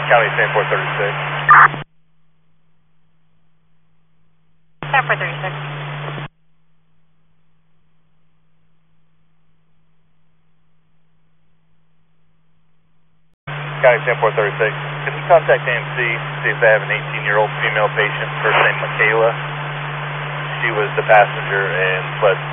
County San 436. San 436. County San 436. Can you contact AMC, see if they have an 18-year-old female patient, first name Michaela? She was the passenger and fled